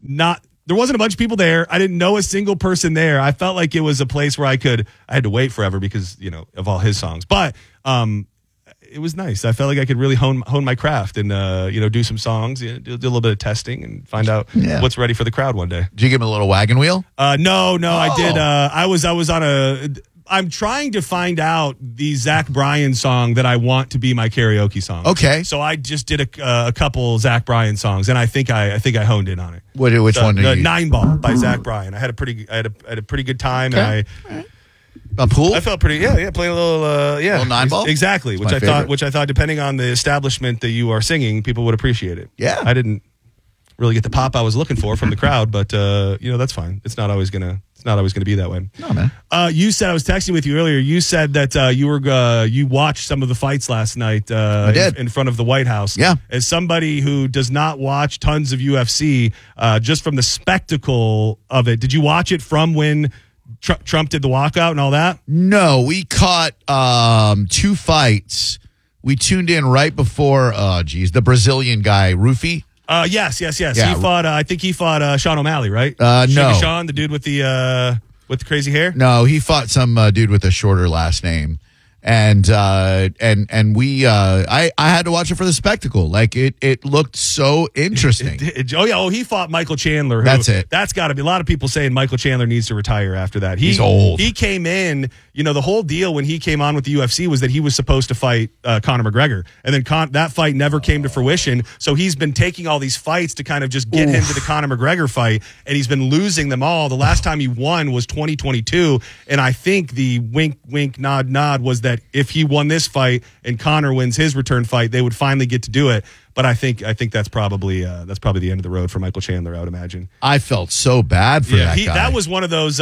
there wasn't a bunch of people there. I didn't know a single person there. I felt like it was a place where I had to wait forever because, of all his songs. But it was nice. I felt like I could really hone my craft and, do some songs, do a little bit of testing and find out what's ready for the crowd one day. Did you give him a little wagon wheel? No, I did. I was on I'm trying to find out the Zach Bryan song that I want to be my karaoke song. Okay. So I just did a couple Zach Bryan songs, and I think I honed in on it. Which one? The Nine Ball by Zach Bryan. I had a pretty good time, okay. and a pool. I felt pretty, playing a little, little nine ball, exactly. Which I thought, depending on the establishment that you are singing, people would appreciate it. Yeah, I didn't really get the pop I was looking for from the crowd, but that's fine. It's not always gonna be that way. No, man. You said, I was texting with you earlier. You said that you watched some of the fights last night. I did. In front of the White House. Yeah. As somebody who does not watch tons of UFC, just from the spectacle of it, did you watch it from when Trump did the walkout and all that? No, we caught 2 fights. We tuned in right before, the Brazilian guy, Rufi. Yes. Yeah. He fought. I think he fought Sean O'Malley, right? No, Sean, the dude with the crazy hair. No, he fought some dude with a shorter last name, and we I had to watch it for the spectacle. Like it looked so interesting. He fought Michael Chandler. That's it. That's got to be a lot of people saying Michael Chandler needs to retire after that. He's old. He came in. The whole deal when he came on with the UFC was that he was supposed to fight Conor McGregor, and then that fight never came to fruition. So he's been taking all these fights to kind of just get him to the Conor McGregor fight, and he's been losing them all. The last time he won was 2022, and I think the wink, wink, nod, nod was that if he won this fight and Conor wins his return fight, they would finally get to do it. But I think that's probably the end of the road for Michael Chandler, I would imagine. I felt so bad for that guy. That was one of those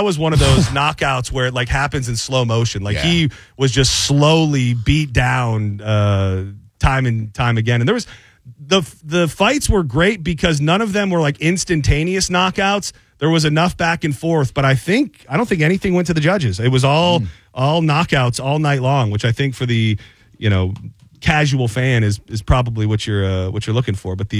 knockouts where it like happens in slow motion. Like he was just slowly beat down time and time again. And there was the fights were great because none of them were like instantaneous knockouts. There was enough back and forth, but I don't think anything went to the judges. It was all knockouts all night long, which I think for the casual fan is probably what you're looking for. But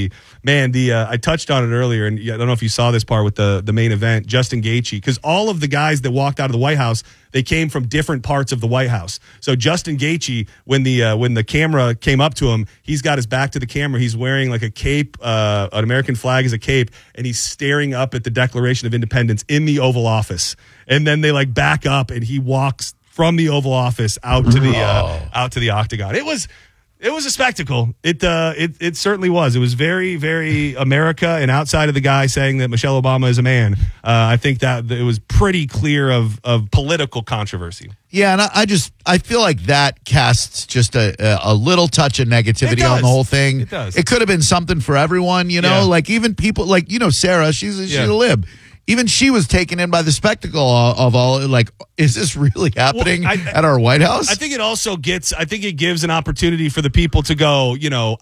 I touched on it earlier, and I don't know if you saw this part with the main event, Justin Gaethje, because all of the guys that walked out of the White House, they came from different parts of the White House. So Justin Gaethje, when the camera came up to him, he's got his back to the camera. He's wearing like a cape, an American flag as a cape, and he's staring up at the Declaration of Independence in the Oval Office. And then they like back up, and he walks from the Oval Office out to the octagon. It was a spectacle. It certainly was. It was very, very America, and outside of the guy saying that Michelle Obama is a man, I think that it was pretty clear of political controversy. Yeah, and I feel like that casts just a little touch of negativity on the whole thing. It does. It could have been something for everyone, like even people like Sarah, she's a lib. Even she was taken in by the spectacle of all, like, is this really happening at our White House? I think it gives an opportunity for the people to go,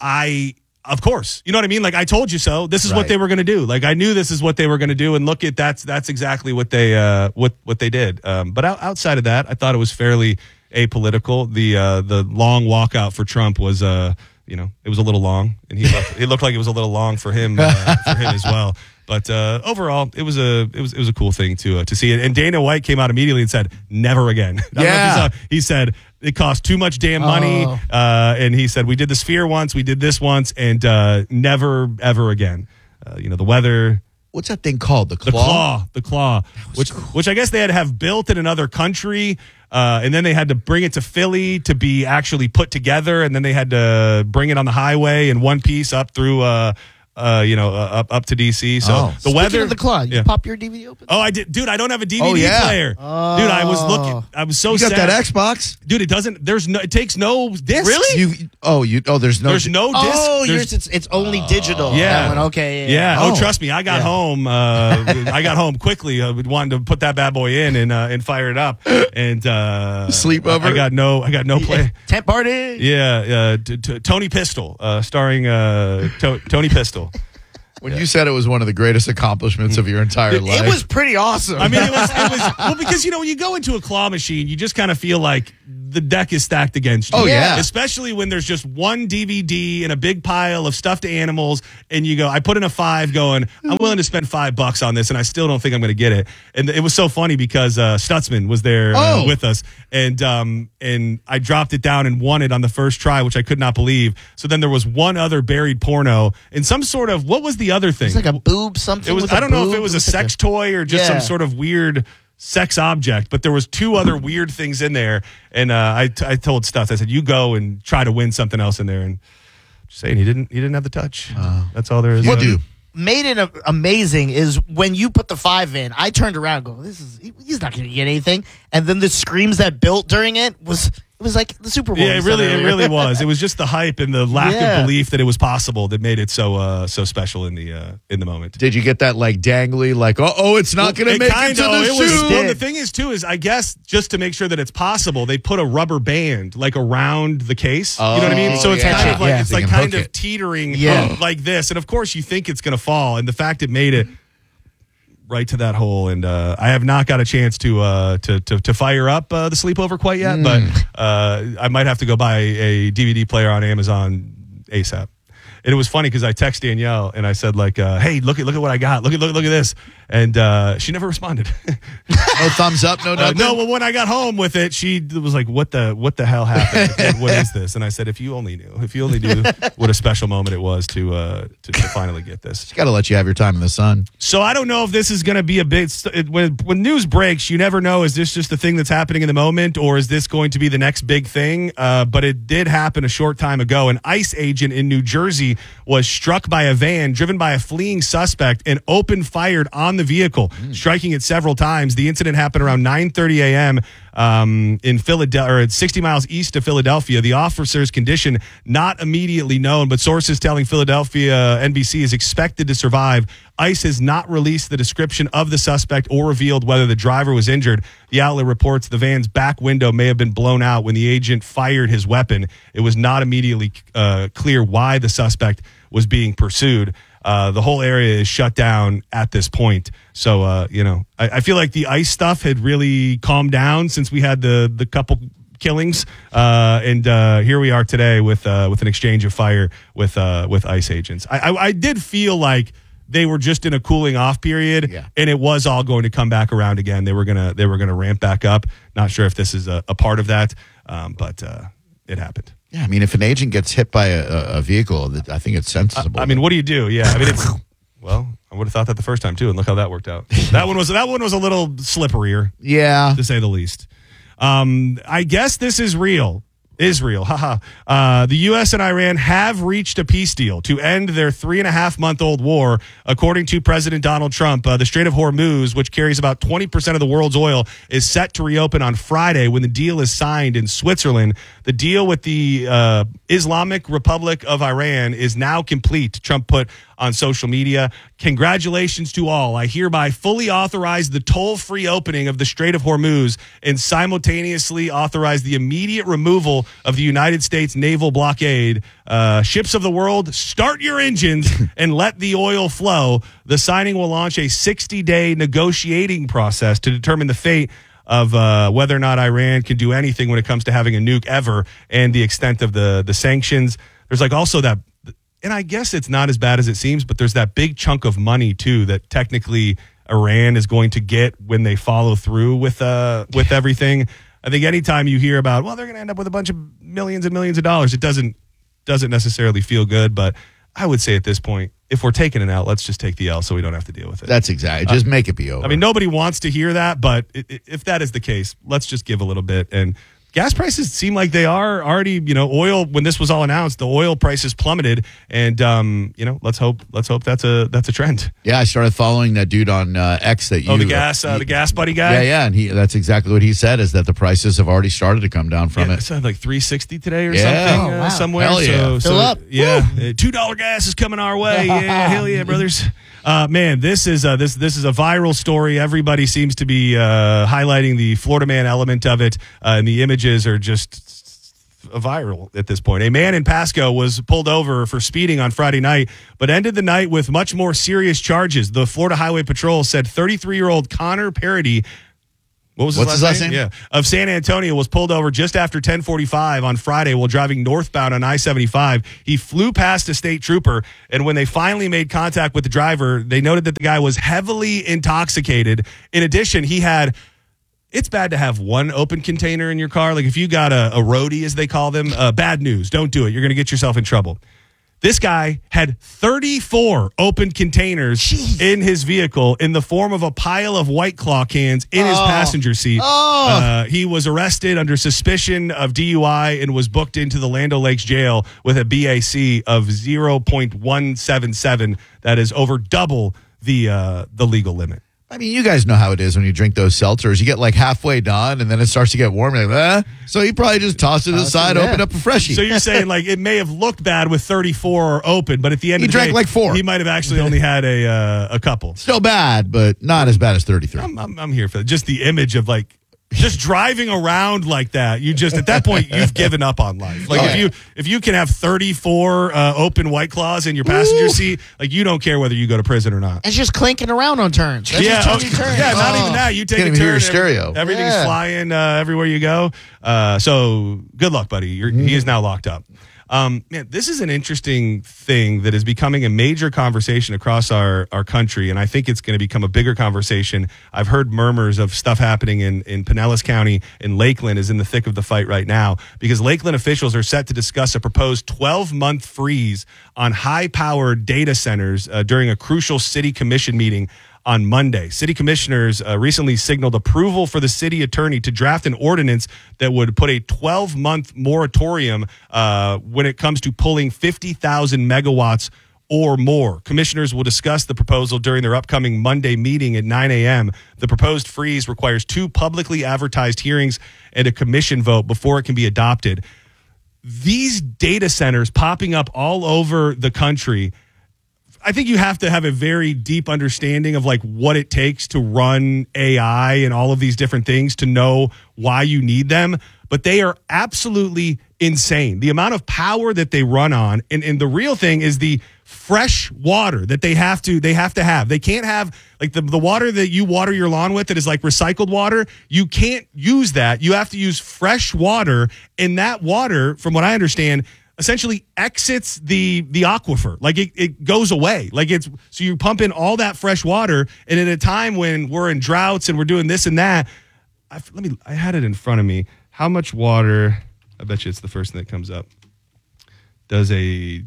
of course, you know what I mean? Like, I told you so. This is what they were going to do. Like, I knew this is what they were going to do. And look at that's exactly what they did. But outside of that, I thought it was fairly apolitical. The long walkout for Trump was, it was a little long, and he looked like it was a little long for him as well. But overall, it was a cool thing to see it. And Dana White came out immediately and said, "Never again." He said it cost too much damn money, and he said we did the Sphere once, we did this once, and never ever again. The weather. What's that thing called? The claw. The claw. Which I guess they had to have built in another country. And then they had to bring it to Philly to be actually put together, and then they had to bring it on the highway in one piece up through up to DC. So the weather. Speaking of the claw, you pop your DVD open? Oh, I did, dude. I don't have a DVD player, dude. I was looking. I was so sad. You got that Xbox, dude? It doesn't. It takes no disc. Really? There's no disc. Oh, yours. It's only digital. Yeah. That one, okay. Yeah. Oh, trust me. I got home. I got home quickly. I wanted to put that bad boy in and fire it up. And sleepover. I got no play. Tent party. Yeah. Tony Pistol, starring Tony Pistol. When you said it was one of the greatest accomplishments of your entire life. It was pretty awesome. I mean, it was well, because, when you go into a claw machine, you just kind of feel like the deck is stacked against you. Oh, yeah. Especially when there's just one DVD and a big pile of stuffed animals, and you go, I put in a $5 going, I'm willing to spend $5 on this, and I still don't think I'm going to get it. And it was so funny because Stutzman was there with us, and I dropped it down and won it on the first try, which I could not believe. So then there was one other buried porno and some sort of, what was the other thing? It's like a boob something. It was, I don't know if it was a sex toy or just some sort of weird sex object, but there was 2 other weird things in there. And I told Stutz, I said, you go and try to win something else in there. And just saying, he didn't have the touch. That's all there is. What do? Made it amazing is when you put the 5 in, I turned around and go, he's not going to get anything. And then the screams that built during it was like the Super Bowl. Yeah, it really was. It was just the hype and the lack of belief that it was possible that made it so special in the moment. Did you get that like dangly, like, it's not going to make it to the shoe? Well, the thing is, too, is I guess just to make sure that it's possible, they put a rubber band like around the case. You know what I mean? So it's kind of like it's like kind of teetering like this, and of course you think it's going to fall, and the fact it made it right to that hole, and I have not got a chance to fire up the sleepover quite yet, but I might have to go buy a DVD player on Amazon ASAP. And it was funny because I text Danielle and I said like, "Hey, look at what I got. Look at this." And she never responded. No thumbs up, no nothing. No, well, when I got home with it, she was like, "What the hell happened? What is this?" And I said, "If you only knew what a special moment it was to finally get this." Just got to let you have your time in the sun. So I don't know if this is going to be a big. When news breaks, you never know. Is this just the thing that's happening in the moment, or is this going to be the next big thing? But it did happen a short time ago. An ICE agent in New Jersey was struck by a van driven by a fleeing suspect and opened fired on the vehicle, striking it several times. The incident happened around 9:30 a.m. In Philadelphia, or 60 miles east of Philadelphia. The officer's condition not immediately known, but sources telling Philadelphia NBC is expected to survive. ICE has not released the description of the suspect or revealed whether the driver was injured. The outlet reports the van's back window may have been blown out when the agent fired his weapon. It was not immediately clear why the suspect was being pursued. The whole area is shut down at this point. So, I feel like the ICE stuff had really calmed down since we had the couple killings. And here we are today with an exchange of fire with ICE agents. I did feel like they were just in a cooling off period, and it was all going to come back around again. They were gonna ramp back up. Not sure if this is a part of that, but it happened. Yeah, I mean, if an agent gets hit by a vehicle, I think it's sensible. I mean, what do you do? Yeah, I mean, well, I would have thought that the first time too, and look how that worked out. That one was a little slipperier, to say the least. I guess this is real. Israel, haha. The U.S. and Iran have reached a peace deal to end their 3.5-month-old war, according to President Donald Trump. The Strait of Hormuz, which carries about 20% of the world's oil, is set to reopen on Friday when the deal is signed in Switzerland. The deal with the Islamic Republic of Iran is now complete, Trump put on social media. Congratulations to all. I hereby fully authorize the toll-free opening of the Strait of Hormuz and simultaneously authorize the immediate removal of the United States naval blockade. Ships of the world, start your engines and let the oil flow. The signing will launch a 60-day negotiating process to determine the fate of whether or not Iran can do anything when it comes to having a nuke ever, and the extent of the sanctions. There's like also that, and I guess it's not as bad as it seems, but there's that big chunk of money too that technically Iran is going to get when they follow through with everything. I think anytime you hear about, well, they're going to end up with a bunch of millions and millions of dollars, it doesn't necessarily feel good. But I would say at this point, if we're taking an L, let's just take the L so we don't have to deal with it. That's exactly. Just make it be over. I mean, nobody wants to hear that, but if that is the case, let's just give a little bit. And gas prices seem like they are already, oil, when this was all announced, the oil prices plummeted. And, let's hope that's a trend. Yeah, I started following that dude on X that you... Oh, the gas buddy guy? Yeah, and that's exactly what he said, is that the prices have already started to come down from it. It sounded like $3.60 today or something. Wow. Somewhere. Hell yeah. Fill up. Yeah, $2 gas is coming our way. Yeah, hell yeah, brothers. Man, this is a viral story. Everybody seems to be highlighting the Florida man element of it, and the images are just viral at this point. A man in Pasco was pulled over for speeding on Friday night, but ended the night with much more serious charges. The Florida Highway Patrol said 33-year-old Connor Parody, what's his last name? Yeah, of San Antonio, was pulled over just after 10:45 on Friday while driving northbound on I-75. He flew past a state trooper, and when they finally made contact with the driver, they noted that the guy was heavily intoxicated. In addition, he had... It's bad to have one open container in your car. Like if you got a roadie, as they call them, bad news. Don't do it. You're going to get yourself in trouble. This guy had 34 open containers in his vehicle in the form of a pile of White Claw cans in his passenger seat. He was arrested under suspicion of DUI and was booked into the Land O'Lakes jail with a BAC of 0.177. That is over double the legal limit. I mean, you guys know how it is when you drink those seltzers. You get like halfway done, and then it starts to get warm. You're like, So you probably just toss it aside, open up a freshie. So you're saying like it may have looked bad with 34 open, but at the end of the day, he drank like 4. He might have actually only had a couple. Still bad, but not as bad as 33. I'm here for that. Just the image of like just driving around like that. You just at that point you've given up on life. Like if you can have 34 open White Claws in your passenger seat, like you don't care whether you go to prison or not. It's just clanking around on turns. That's not even that. You take a turn, hear your stereo. Everything's flying everywhere you go. So good luck, buddy. He is now locked up. Man, this is an interesting thing that is becoming a major conversation across our country, and I think it's going to become a bigger conversation. I've heard murmurs of stuff happening in Pinellas County, and Lakeland is in the thick of the fight right now because Lakeland officials are set to discuss a proposed 12-month freeze on high-powered data centers during a crucial city commission meeting on Monday. City commissioners recently signaled approval for the city attorney to draft an ordinance that would put a 12-month moratorium when it comes to pulling 50,000 megawatts or more. Commissioners will discuss the proposal during their upcoming Monday meeting at 9 a.m. The proposed freeze requires 2 publicly advertised hearings and a commission vote before it can be adopted. These data centers popping up all over the country, I think you have to have a very deep understanding of like what it takes to run AI and all of these different things to know why you need them. But they are absolutely insane. The amount of power that they run on. And the real thing is the fresh water that they have to have. They can't have like the water that you water your lawn with that is like recycled water. You can't use that. You have to use fresh water. And that water, from what I understand, essentially exits the aquifer. Like it goes away. Like so you pump in all that fresh water, and at a time when we're in droughts and we're doing this and that, I had it in front of me. How much water, I bet you it's the first thing that comes up, does a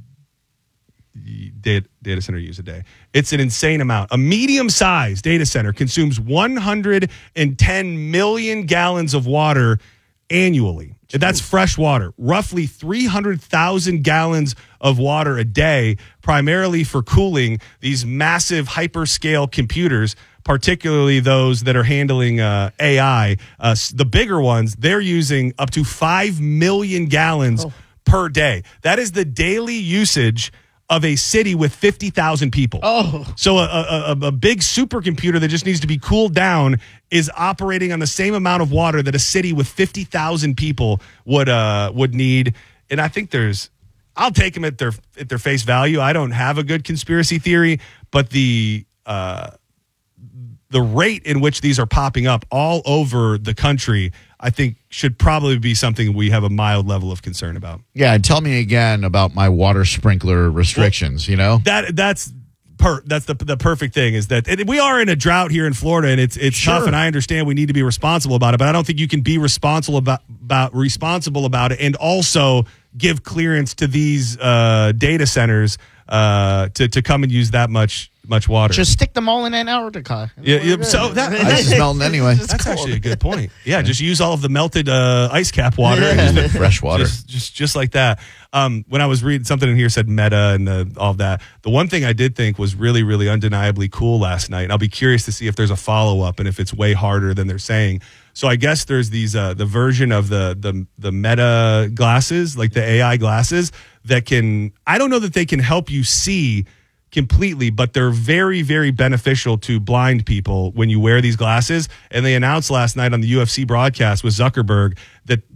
data center use a day? It's an insane amount. A medium-sized data center consumes 110 million gallons of water annually. That's fresh water. Roughly 300,000 gallons of water a day, primarily for cooling these massive hyperscale computers, particularly those that are handling AI. The bigger ones, they're using up to 5 million gallons per day. That is the daily usage of a city with 50,000 people. So a big supercomputer that just needs to be cooled down is operating on the same amount of water that a city with 50,000 people would need. And I think I'll take them at their face value. I don't have a good conspiracy theory, but the rate in which these are popping up all over the country, I think should probably be something we have a mild level of concern about. Yeah, and tell me again about my water sprinkler restrictions, That's the perfect thing is that we are in a drought here in Florida, and it's tough, and I understand we need to be responsible about it, but I don't think you can be responsible about it and also give clearance to these data centers to come and use that much water. Just stick them all in Antarctica. Yeah. So that's melting anyway. That's actually a good point. Yeah, just use all of the melted ice cap water, fresh water, just like that. When I was reading something in here said Meta and all of that, the one thing I did think was really, really undeniably cool last night, and I'll be curious to see if there's a follow up and if it's way harder than they're saying. So I guess there's these the version of the Meta glasses, like the AI glasses, that can, I don't know that they can help you see completely, but they're very, very beneficial to blind people when you wear these glasses. And they announced last night on the UFC broadcast with Zuckerberg that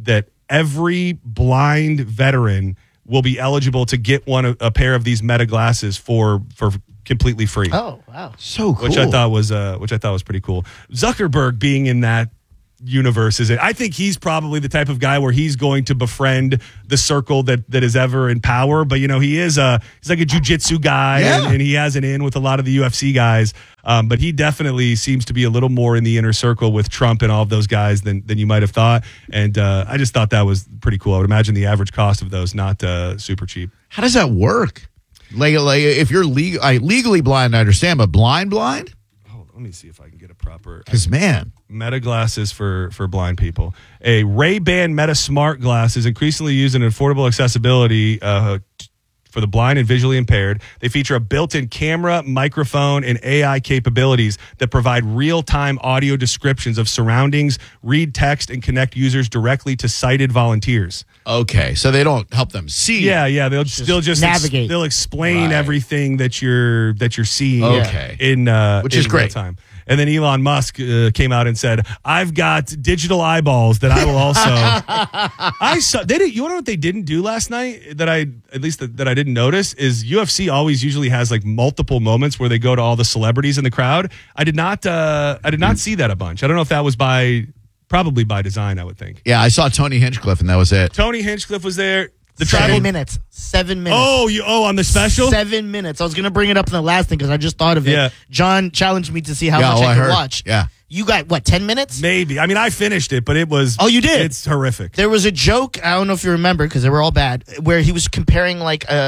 every blind veteran will be eligible to get a pair of these Meta glasses for completely free. Oh, wow. So cool. Which I thought was pretty cool. Zuckerberg being in that universe I think he's probably the type of guy where he's going to befriend the circle that is ever in power, but he's like a jiu-jitsu guy, and he has an in with a lot of the UFC guys, but he definitely seems to be a little more in the inner circle with Trump and all of those guys than you might have thought, and I just thought that was pretty cool. I would imagine the average cost of those not super cheap. How does that work? Like if you're legally blind, I understand, but blind? Oh, let me see if I can get a proper. Because man, Meta glasses for blind people. A Ray-Ban Meta Smart glass is increasingly used in affordable accessibility for the blind and visually impaired. They feature a built-in camera, microphone, and AI capabilities that provide real-time audio descriptions of surroundings, read text, and connect users directly to sighted volunteers. Okay, so they don't help them see. Yeah, they'll just navigate. They'll explain everything that you're seeing. Okay, which is in great. real time. And then Elon Musk came out and said, "I've got digital eyeballs that I will also." I saw. You know what they didn't do last night that I didn't notice is UFC always usually has like multiple moments where they go to all the celebrities in the crowd. I did not see that a bunch. I don't know if that was probably by design. I would think. Yeah, I saw Tony Hinchcliffe, and that was it. Tony Hinchcliffe was there. The 7 minutes. 7 minutes. On the special? 7 minutes. I was going to bring it up in the last thing because I just thought of it. Yeah. John challenged me to see how much I could watch. Yeah. You got, 10 minutes? Maybe. I mean, I finished it, but it was... Oh, you did? It's horrific. There was a joke, I don't know if you remember because they were all bad, where he was comparing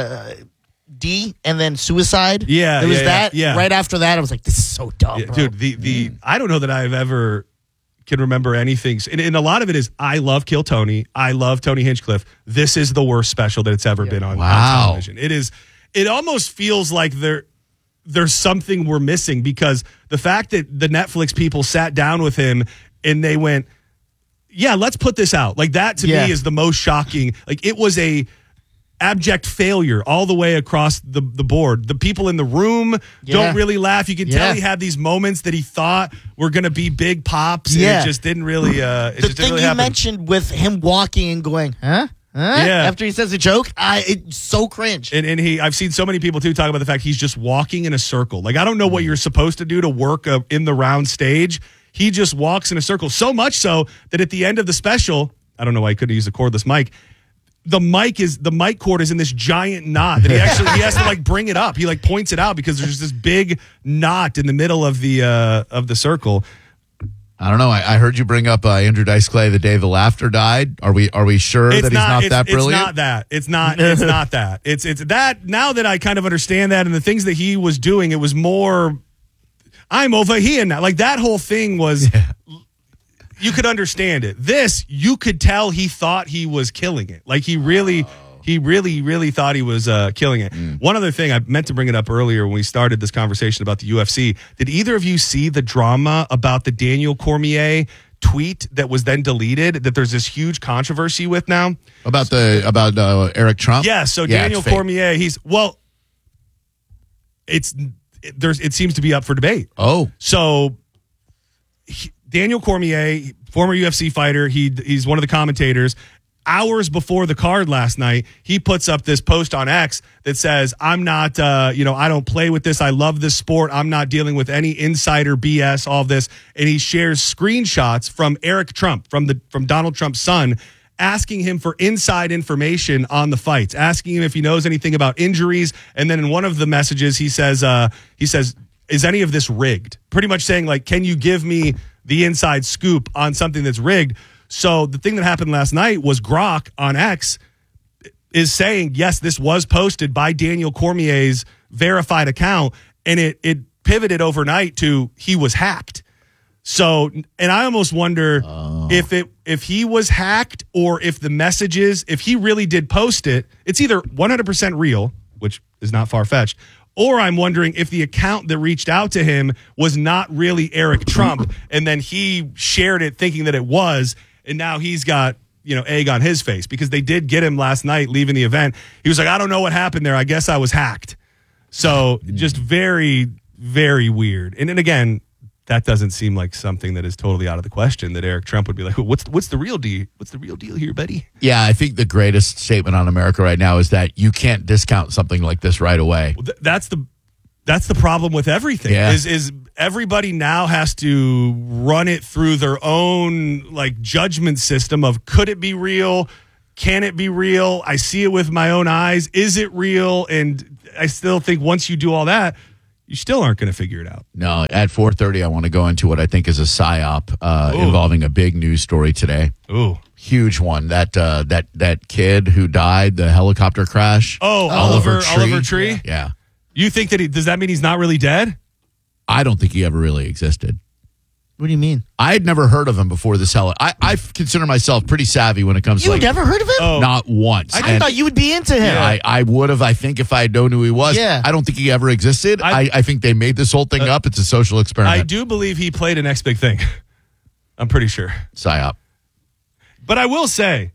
D and then suicide. Yeah. There was that. Yeah. Right after that, I was like, this is so dumb, bro. Dude, I don't know that I've ever... can remember anything. And a lot of it is, I love Kill Tony. I love Tony Hinchcliffe. This is the worst special that it's ever been on television. It almost feels like there's something we're missing because the fact that the Netflix people sat down with him and they went, yeah, let's put this out. Like that to me is the most shocking. Like it was a abject failure all the way across the board. The people in the room don't really laugh. You can tell he had these moments that he thought were going to be big pops. And it just didn't really. The thing you mentioned with him walking and going, huh? After he says a joke, it's so cringe. And I've seen so many people too talk about the fact he's just walking in a circle. Like I don't know what you're supposed to do to work in the round stage. He just walks in a circle so much so that at the end of the special, I don't know why he couldn't use a cordless mic. The mic cord is in this giant knot that he has to like bring it up. He like points it out because there's this big knot in the middle of the circle. I don't know. I heard you bring up Andrew Dice Clay the day the laughter died. Are we sure that he's not that brilliant? It's not that. It's not that. It's that now that I kind of understand that and the things that he was doing, it was more I'm over here now. Like that whole thing was you could understand it. This, you could tell he thought he was killing it. Like he really thought he was killing it. One other thing, I meant to bring it up earlier when we started this conversation about the UFC. Did either of you see the drama about the Daniel Cormier tweet that was then deleted that there's this huge controversy with now? About Eric Trump? Yeah, so Daniel Cormier, it seems to be up for debate. Oh. So Daniel Cormier, former UFC fighter, he's one of the commentators. Hours before the card last night, he puts up this post on X that says, I'm not, I don't play with this. I love this sport. I'm not dealing with any insider BS, all of this. And he shares screenshots from Eric Trump, from Donald Trump's son, asking him for inside information on the fights, asking him if he knows anything about injuries. And then in one of the messages, he says, is any of this rigged? Pretty much saying, like, can you give me the inside scoop on something that's rigged? So the thing that happened last night was Grok on X is saying, yes, this was posted by Daniel Cormier's verified account, and it pivoted overnight to he was hacked. So, and I almost wonder if he was hacked or if the messages, if he really did post it, it's either 100% real, which is not far-fetched, or I'm wondering if the account that reached out to him was not really Eric Trump, and then he shared it thinking that it was, and now he's got, egg on his face because they did get him last night leaving the event. He was like, I don't know what happened there. I guess I was hacked. So just very, very weird. And then again, that doesn't seem like something that is totally out of the question. That Eric Trump would be like, "What's the real deal? What's the real deal here, buddy?" Yeah, I think the greatest statement on America right now is that you can't discount something like this right away. Well, that's the problem with everything. Yeah. Is everybody now has to run it through their own like judgment system of could it be real? Can it be real? I see it with my own eyes. Is it real? And I still think once you do all that, you still aren't going to figure it out. No, at 4:30, I want to go into what I think is a psyop involving a big news story today. Ooh. Huge one. That kid who died, the helicopter crash. Oh, Oliver Tree? Yeah. You think that does that mean he's not really dead? I don't think he ever really existed. What do you mean? I had never heard of him before this I consider myself pretty savvy when it comes to You never heard of him? Oh. Not once. I thought you would be into him. Yeah, I would have, I think, if I had known who he was. Yeah. I don't think he ever existed. I think they made this whole thing up. It's a social experiment. I do believe he played an Next Big Thing. I'm pretty sure. Psyop. But I will say,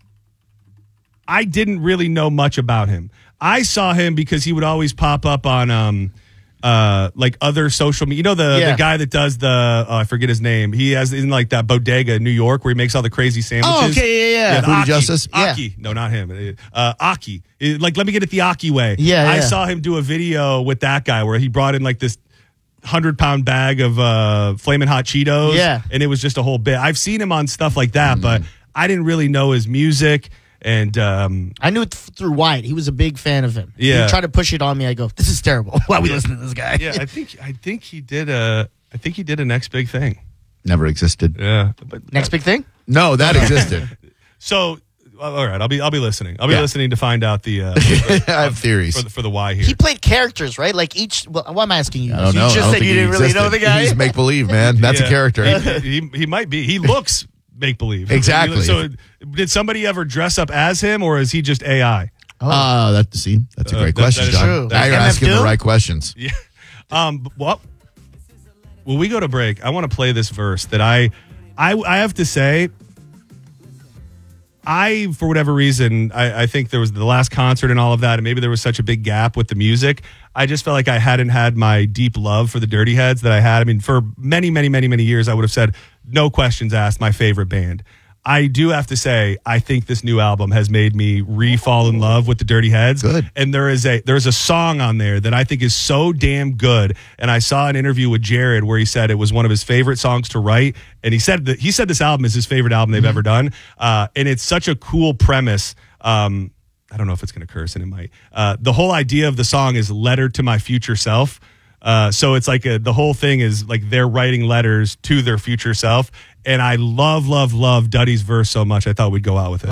I didn't really know much about him. I saw him because he would always pop up on like other social media. You know the guy that does I forget his name. He has in like that bodega in New York where he makes all the crazy sandwiches. Oh, okay, yeah. Foodie Justice? Aki. No, not him. Aki. Like, let me get it the Aki way. Yeah, I saw him do a video with that guy where he brought in like this 100-pound bag of Flamin' Hot Cheetos. Yeah. And it was just a whole bit. I've seen him on stuff like that, but I didn't really know his music. And I knew it through Wyatt. He was a big fan of him. Yeah. He tried to push it on me. I go, this is terrible. Why are we listening to this guy? Yeah, I think he did a Next Big Thing. Never existed. Yeah. But Next big thing? No, that existed. So, all right, I'll be listening. I'll be listening to find out the I have theories for the why here. He played characters, right? Like each. Well, what am I asking you? I don't know. You just said you didn't really know the guy. He's make believe, man. That's a character. He might be. He looks make believe. Exactly. So, did somebody ever dress up as him, or is he just AI? That's a great question, that is John. true. Now you're MF asking the Doom? right questions. Yeah. Well, when we go to break, I want to play this verse that I have to say. For whatever reason, I think there was the last concert and all of that, and maybe there was such a big gap with the music. I just felt like I hadn't had my deep love for the Dirty Heads that I had. I mean, for many, many, many, many years, I would have said, no questions asked, my favorite band. I do have to say, I think this new album has made me re-fall in love with the Dirty Heads. Good. And there's a song on there that I think is so damn good. And I saw an interview with Jared where he said it was one of his favorite songs to write. And he said this album is his favorite album they've ever done. And it's such a cool premise. I don't know if it's going to curse, and it might. The whole idea of the song is letter to my future self. So it's like the whole thing is like they're writing letters to their future self. And I love Duddy's verse so much, I thought we'd go out with it.